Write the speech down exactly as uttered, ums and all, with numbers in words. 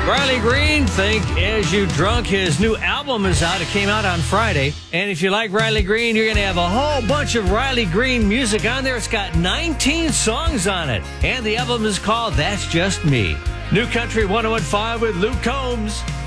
Riley Green, Think As You Drunk. His new album is out. It came out on Friday. And if you like Riley Green, you're going to have a whole bunch of Riley Green music on there. It's got nineteen songs on it. And the album is called That's Just Me. New Country one oh one point five with Luke Combs.